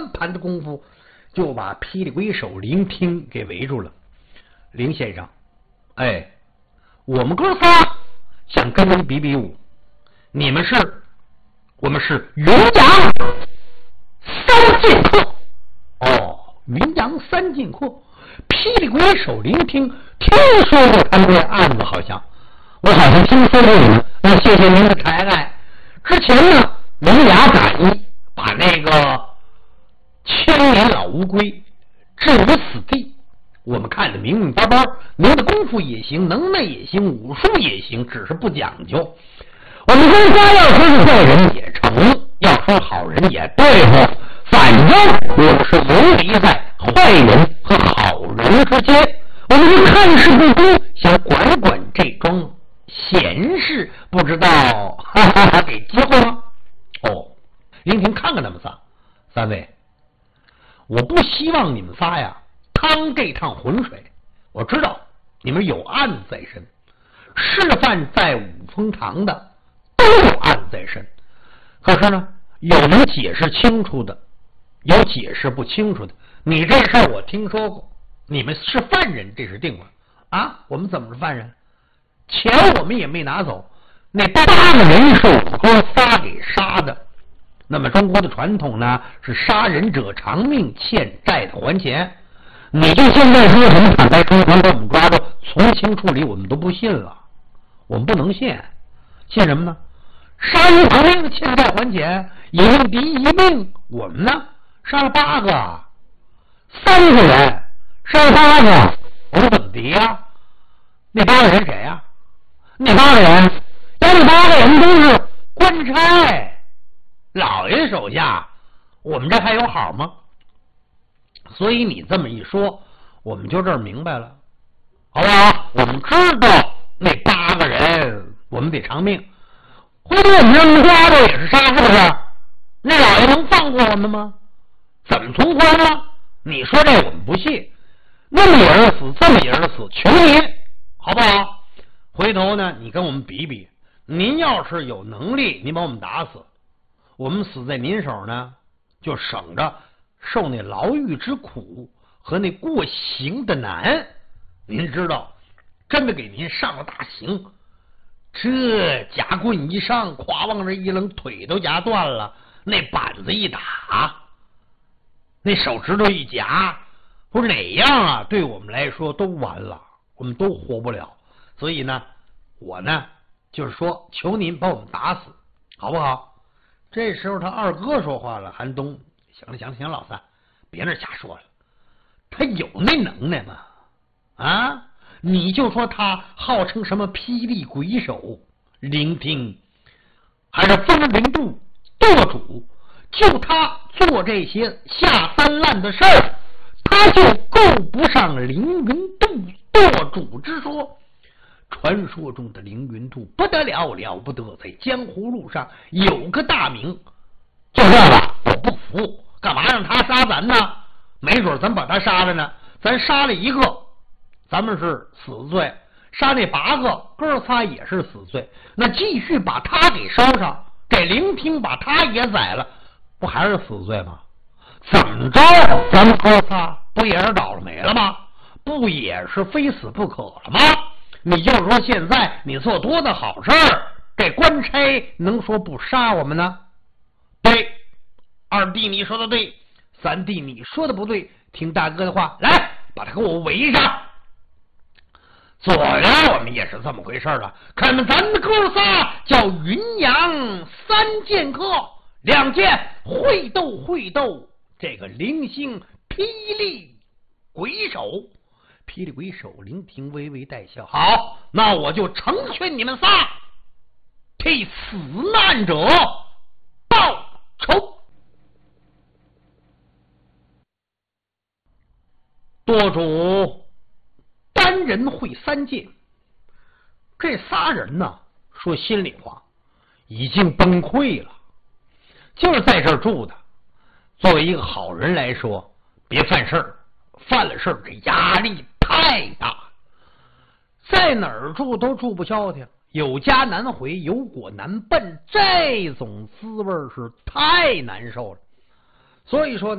3盘的功夫，就把霹雳鬼手林听给围住了。林先生，哎，我们哥仨想跟您比比武，我们是云阳3剑客。哦，云阳3剑客，霹雳鬼手林听说过他们这案子，我好像听说过你们。那谢谢您的抬爱。之前呢，龙牙打一把那个千年老乌龟置于死地，我们看得明明白白，您的功夫也行，能耐也行，武术也行，只是不讲究。我们公家要说是坏人也成，要说好人也对付，反正我们是游离在坏人和好人之间。我们是看事不公，想管管这桩闲事，不知道给机会吗？哦，林平看看他们三位，我不希望你们仨呀趟这趟浑水。我知道你们有案子在身，示范在五峰堂的都有案子在身，可是呢，有能解释清楚的，有解释不清楚的。你这事儿我听说过，你们是犯人，这是定了啊。我们怎么是犯人？钱我们也没拿走，那8个人是我们哥仨给杀的。那么中国的传统呢，是杀人者偿命，欠债的还钱。你就现在说什么坦白从宽把我们抓住，从轻处理，我们都不信了。我们不能信什么呢？杀人偿命，欠债还钱，一命抵一命。我们呢，杀了8个，3个人杀了8个，我们怎么敌呀？那8个人谁呀？那8个人，那8个人都是官差，老爷手下，我们这还有好吗？所以你这么一说，我们就这儿明白了，好不好？我们知道那8个人，我们得偿命。回头我们让人抓着也是杀，是不是？那老爷能放过我们吗？怎么从宽呢？你说这我们不信。那么也是死，这么也是死，求您，好不好？回头呢，你跟我们比比，您要是有能力，您把我们打死，我们死在您手呢，就省着受那牢狱之苦和那过刑的难。您知道，真的给您上了大刑，这夹棍一上，咵往这一扔，腿都夹断了，那板子一打，那手指头一夹，不是哪样啊？对我们来说都完了，我们都活不了。所以呢，我呢就是说，求您把我们打死，好不好？这时候他二哥说话了，韩东，行了，老三，别那瞎说了，他有那能耐吗？啊，你就说他号称什么霹雳鬼手，聆听，还是风铃渡舵主，就他做这些下三滥的事儿，他就够不上凌云渡舵主之说。传说中的凌云渡不得了，了不得，在江湖路上有个大名。就这个我不服，干嘛让他杀咱呢？没准咱把他杀了呢，咱杀了1个，咱们是死罪，杀那8个，哥仨也是死罪。那继续把他给烧上，给聆听把他也宰了，不还是死罪吗？怎么着，咱们哥仨不也是倒了霉了吗？不也是非死不可了吗？你就说现在你做多的好事儿，这官差能说不杀我们呢？对，二弟你说的对，三弟你说的不对，听大哥的话，来把他给我围上。左右我们也是这么回事了，看咱们哥仨叫云阳3剑客，2剑会斗这个零星霹雳鬼手。霹雳鬼手聆听微微带笑，好，那我就成全你们仨，替死难者报仇。舵主单人会3剑，这仨人呢，说心里话，已经崩溃了。就是在这儿住的，作为一个好人来说，别犯事儿，犯了事儿这压力太大，在哪儿住都住不消停，有家难回，有果难奔，这种滋味是太难受了。所以说